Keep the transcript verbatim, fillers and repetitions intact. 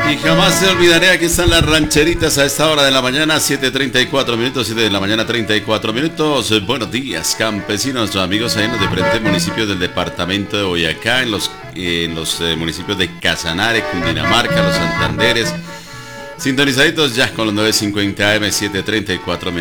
Y jamás se olvidaré, aquí están las rancheritas a esta hora de la mañana, siete treinta y cuatro minutos, siete de la mañana treinta y cuatro minutos. Buenos días, campesinos, amigos ahí en los diferentes municipios del departamento de Boyacá, en los, en los eh, municipios de Casanare, Cundinamarca, los Santanderes. Sintonizaditos ya con los nueve cincuenta A M, siete treinta y cuatro minutos.